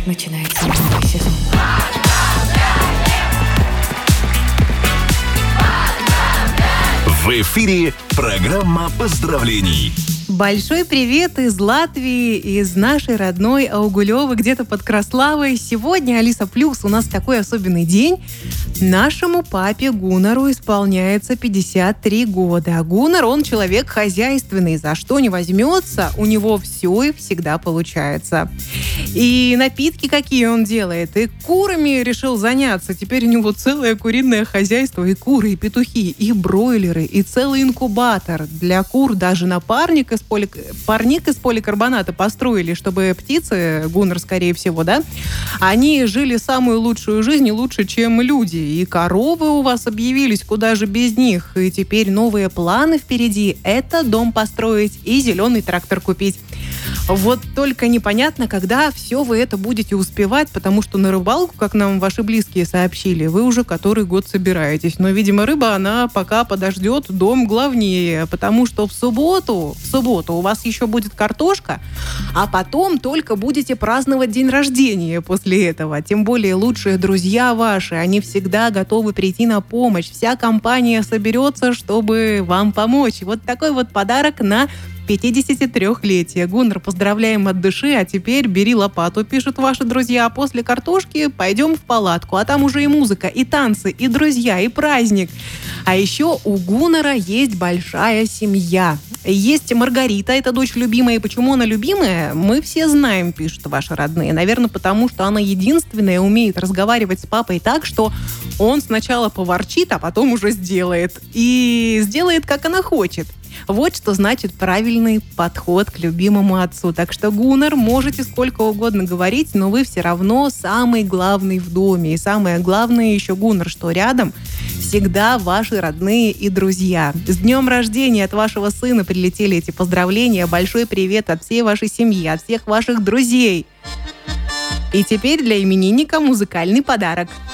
начинается новый сезон. В эфире программа поздравлений. Большой привет из Латвии, из нашей родной Аугулёвы, где-то под Краславой. Сегодня, Алиса Плюс, у нас такой особенный день. Нашему папе Гуннару исполняется 53 года. А Гуннар, он человек хозяйственный. За что не возьмется, у него все и всегда получается. И напитки какие он делает, и курами решил заняться. Теперь у него целое куриное хозяйство, и куры, и петухи, и бройлеры, и целый инкубатор. Для кур даже парник из поликарбоната построили, чтобы птицы, Гуннар, скорее всего, да, они жили самую лучшую жизнь, лучше, чем люди. И коровы у вас объявились, куда же без них. И теперь новые планы впереди. Это дом построить и зеленый трактор купить. Вот только непонятно, когда все вы это будете успевать, потому что на рыбалку, как нам ваши близкие сообщили, вы уже который год собираетесь. Но, видимо, рыба, она пока подождет, дом главнее, потому что в субботу у вас еще будет картошка, а потом только будете праздновать день рождения после этого. Тем более лучшие друзья ваши, они всегда готовы прийти на помощь. Вся компания соберется, чтобы вам помочь. Вот такой вот подарок на 53-летие. Гуннар, поздравляем от души, а теперь бери лопату, пишут ваши друзья. После картошки пойдем в палатку, а там уже и музыка, и танцы, и друзья, и праздник. А еще у Гуннара есть большая семья. Есть Маргарита, это дочь любимая. И почему она любимая, мы все знаем, пишут ваши родные. Наверное, потому что она единственная умеет разговаривать с папой так, что он сначала поворчит, а потом уже сделает. И сделает, как она хочет. Вот что значит правильный подход к любимому отцу. Так что, Гуннар, можете сколько угодно говорить, но вы все равно самый главный в доме. И самое главное еще, Гуннар, что рядом всегда ваши родные и друзья. С днем рождения от вашего сына прилетели эти поздравления. Большой привет от всей вашей семьи, от всех ваших друзей. И теперь для именинника музыкальный подарок.